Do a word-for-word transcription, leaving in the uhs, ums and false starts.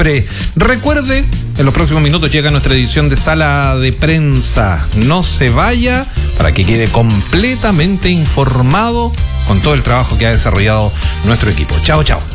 siempre. Recuerde, en los próximos minutos llega nuestra edición de Sala de Prensa. No se vaya para que quede completamente informado con todo el trabajo que ha desarrollado nuestro equipo. Chao, chao.